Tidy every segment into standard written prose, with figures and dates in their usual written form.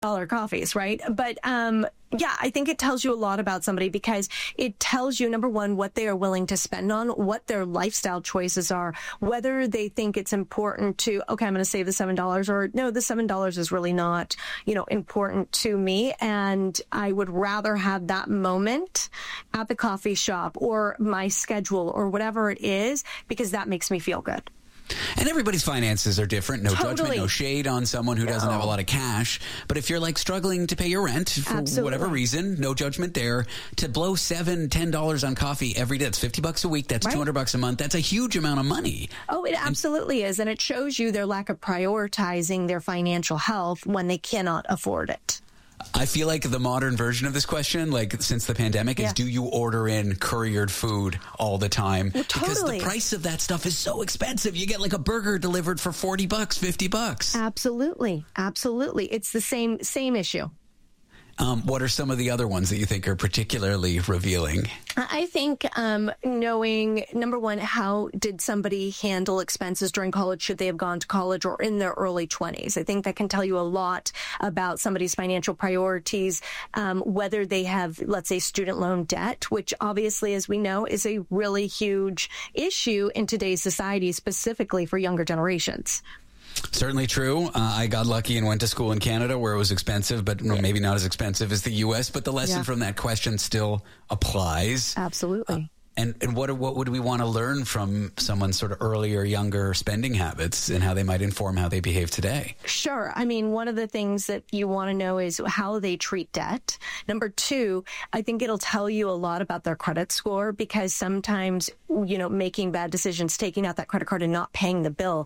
coffees, right? But yeah, I think it tells you a lot about somebody because it tells you, number one, what they are willing to spend on, what their lifestyle choices are, whether they think it's important to, okay, I'm going to save the $7, or no, the $7 is really not, important to me. And I would rather have that moment at the coffee shop or my schedule or whatever it is, because that makes me feel good. And everybody's finances are different. No judgment, no shade on someone who doesn't have a lot of cash. But if you're struggling to pay your rent for whatever reason, no judgment there. To blow $7, $10 on coffee every day, that's $50 a week. That's $200 a month. That's a huge amount of money. Oh, it absolutely is. And it shows you their lack of prioritizing their financial health when they cannot afford it. I feel like the modern version of this question, since the pandemic, is do you order in couriered food all the time? Well, totally. Because the price of that stuff is so expensive. You get a burger delivered for $40, $50. Absolutely. Absolutely. It's the same issue. What are some of the other ones that you think are particularly revealing? I think knowing, number one, how did somebody handle expenses during college? Should they have gone to college or in their early 20s? I think that can tell you a lot about somebody's financial priorities, whether they have, let's say, student loan debt, which obviously, as we know, is a really huge issue in today's society, specifically for younger generations. Certainly true. I got lucky and went to school in Canada where it was expensive, but maybe not as expensive as the U.S. But the lesson from that question still applies. Absolutely. And what would we want to learn from someone's sort of earlier, younger spending habits and how they might inform how they behave today? Sure. I mean, one of the things that you want to know is how they treat debt. Number two, I think it'll tell you a lot about their credit score, because sometimes, making bad decisions, taking out that credit card and not paying the bill,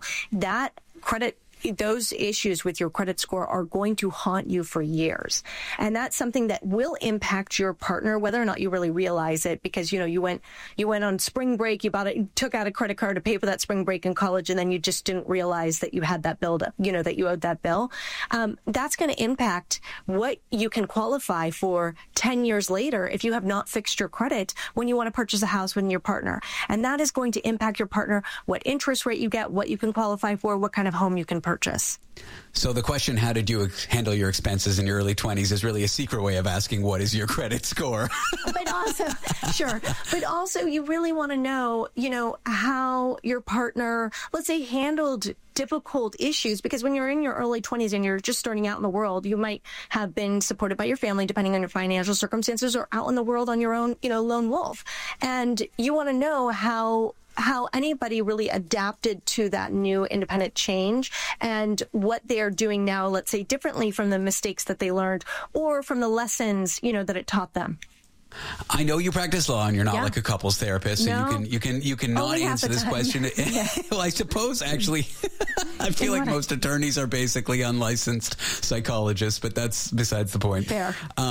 those issues with your credit score are going to haunt you for years. And that's something that will impact your partner, whether or not you really realize it, because, you went on spring break, you took out a credit card to pay for that spring break in college, and then you just didn't realize that you had that bill, that you owed that bill. That's going to impact what you can qualify for 10 years later if you have not fixed your credit when you want to purchase a house with your partner. And that is going to impact your partner, what interest rate you get, what you can qualify for, what kind of home you can purchase. So the question, how did you handle your expenses in your early 20s, is really a secret way of asking what is your credit score. But also, sure. But also you really want to know, how your partner, let's say, handled difficult issues, because when you're in your early 20s and you're just starting out in the world, you might have been supported by your family, depending on your financial circumstances, or out in the world on your own, lone wolf. And you want to know how anybody really adapted to that new independent change and what they're doing now, let's say, differently from the mistakes that they learned or from the lessons, that it taught them. I know you practice law and you're not like a couples therapist, so you can not answer this question. Well, I suppose actually, I feel like most attorneys are basically unlicensed psychologists, but that's besides the point. Fair.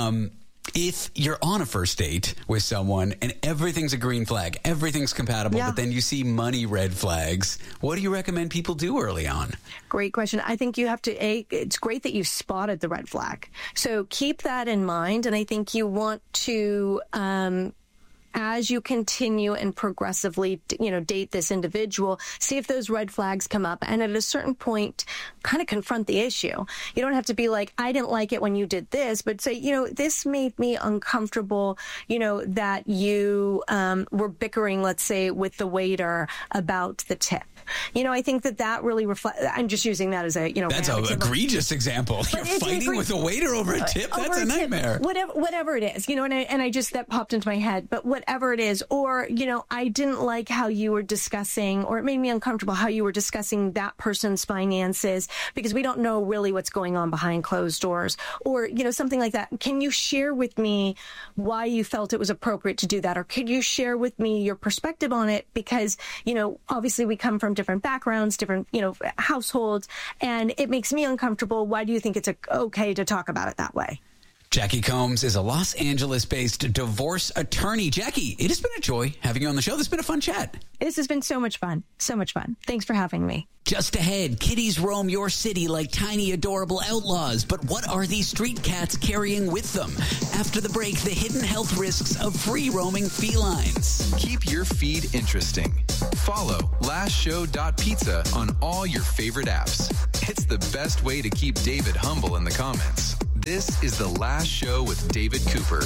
If you're on a first date with someone and everything's a green flag, everything's compatible, but then you see money red flags, what do you recommend people do early on? Great question. I think you have to, it's great that you spotted the red flag. So keep that in mind. And I think you want to, as you continue and progressively, date this individual, see if those red flags come up. And at a certain point, kind of confront the issue. You don't have to be like, I didn't like it when you did this, but say, this made me uncomfortable, that you were bickering, let's say, with the waiter about the tip. I think that really reflects, I'm just using that as a, that's an egregious example. You're fighting with a waiter over a tip? That's a nightmare. Whatever it is, and I just, that popped into my head, but whatever it is, or, I didn't like how you were discussing, or it made me uncomfortable how you were discussing that person's finances, because we don't know really what's going on behind closed doors, or, something like that. Can you share with me why you felt it was appropriate to do that? Or could you share with me your perspective on it? Because, obviously we come from different backgrounds, different, households, and it makes me uncomfortable. Why do you think it's okay to talk about it that way? Jackie Combs is a Los Angeles-based divorce attorney. Jackie, it has been a joy having you on the show. This has been a fun chat. This has been so much fun. So much fun. Thanks for having me. Just ahead, kitties roam your city like tiny, adorable outlaws. But what are these street cats carrying with them? After the break, the hidden health risks of free-roaming felines. Keep your feed interesting. Follow lastshow.pizza on all your favorite apps. It's the best way to keep David humble in the comments. This is The Last Show with David Cooper.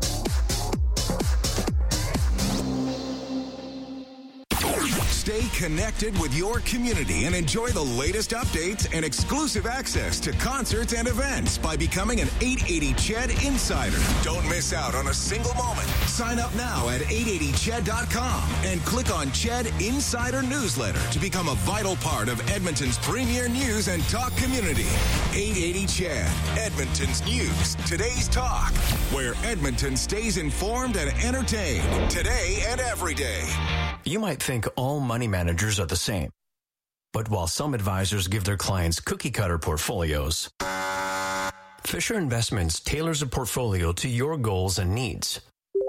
Stay connected with your community and enjoy the latest updates and exclusive access to concerts and events by becoming an 880 CHED Insider. Don't miss out on a single moment. Sign up now at 880ched.com and click on CHED Insider Newsletter to become a vital part of Edmonton's premier news and talk community. 880 CHED, Edmonton's news, today's talk, where Edmonton stays informed and entertained today and every day. You might think all money managers are the same. But while some advisors give their clients cookie-cutter portfolios, Fisher Investments tailors a portfolio to your goals and needs.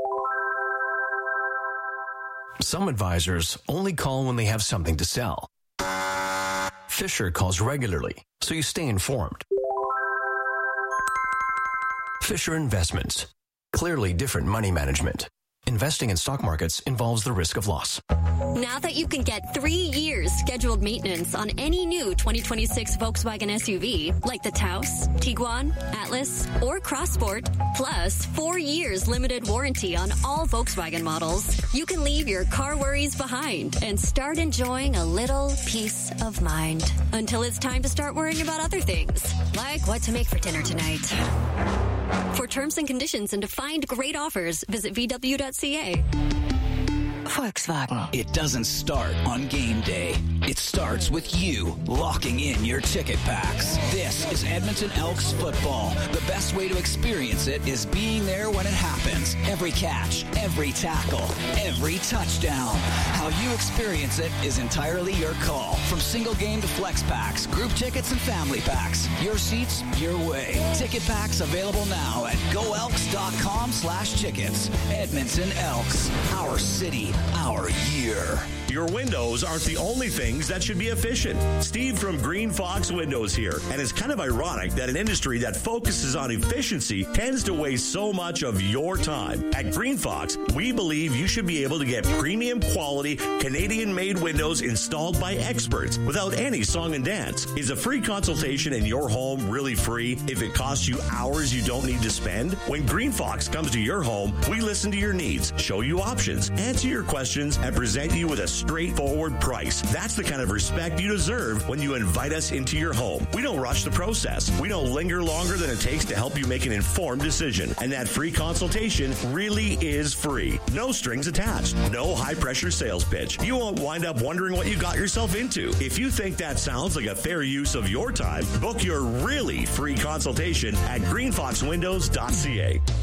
Some advisors only call when they have something to sell. Fisher calls regularly, so you stay informed. Fisher Investments. Clearly different money management. Investing in stock markets involves the risk of loss. Now that you can get 3 years scheduled maintenance on any new 2026 Volkswagen SUV, like the Taos, Tiguan, Atlas, or Crossport, plus 4 years limited warranty on all Volkswagen models, you can leave your car worries behind and start enjoying a little peace of mind until it's time to start worrying about other things, like what to make for dinner tonight. For terms and conditions and to find great offers, visit VW.ca. Volkswagen. It doesn't start on game day. It starts with you locking in your ticket packs. This is Edmonton Elks football. The best way to experience it is being there when it happens. Every catch, every tackle, every touchdown. How you experience it is entirely your call. From single game to flex packs, group tickets and family packs. Your seats, your way. Ticket packs available now at goelks.com/tickets. Edmonton Elks. Our city. Our year. Your windows aren't the only things that should be efficient. Steve from Green Fox Windows here. And it's kind of ironic that an industry that focuses on efficiency tends to waste so much of your time. At Green Fox, we believe you should be able to get premium quality Canadian-made windows installed by experts without any song and dance. Is a free consultation in your home really free if it costs you hours you don't need to spend? When Green Fox comes to your home, we listen to your needs, show you options, answer your questions, and present you with a straightforward price. That's the kind of respect you deserve when you invite us into your home. We don't rush the process. We don't linger longer than it takes to help you make an informed decision. And that free consultation really is free. No strings attached. No high-pressure sales pitch. You won't wind up wondering what you got yourself into. If you think that sounds like a fair use of your time, book your really free consultation at greenfoxwindows.ca.